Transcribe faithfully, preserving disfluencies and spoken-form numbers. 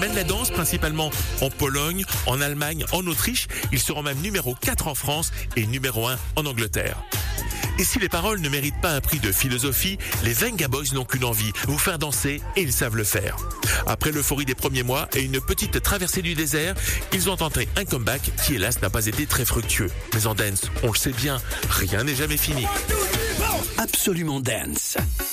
mènent la danse principalement en Pologne, en Allemagne, en Autriche. Ils seront même numéro quatre en France et numéro un en Angleterre. Et si les paroles ne méritent pas un prix de philosophie, les Venga Boys n'ont qu'une envie, vous faire danser, et ils savent le faire. Après l'euphorie des premiers mois et une petite traversée du désert, ils ont tenté un comeback qui hélas n'a pas été très fructueux. Mais en dance, on le sait bien, rien n'est jamais fini. Absolument Dance.